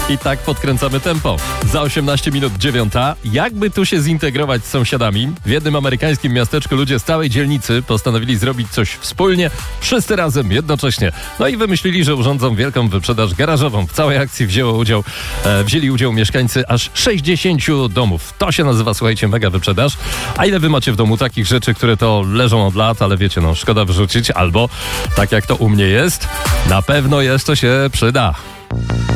I tak podkręcamy tempo. Za 18 minut 9. Jakby tu się zintegrować z sąsiadami? W jednym amerykańskim miasteczku ludzie z całej dzielnicy postanowili zrobić coś wspólnie, wszyscy razem, jednocześnie. No i wymyślili, że urządzą wielką wyprzedaż garażową. W całej akcji wzięli udział mieszkańcy aż 60 domów. To się nazywa, słuchajcie, mega wyprzedaż. A ile wy macie w domu takich rzeczy, które to leżą od lat, ale wiecie, szkoda wyrzucić, albo tak jak to u mnie jest, na pewno jeszcze się przyda.